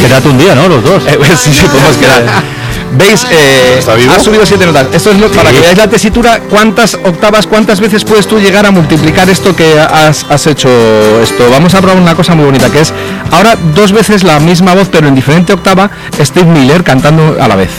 Quédate un día, ¿no? Los dos. Sí, podemos quedar. ¿Veis? Ha subido 7 notas. Esto es para que veáis la tesitura. ¿Cuántas veces puedes tú llegar a multiplicar esto que has hecho esto? Vamos a probar una cosa muy bonita, que es ahora 2 veces la misma voz, pero en diferente octava, Steve Miller cantando a la vez.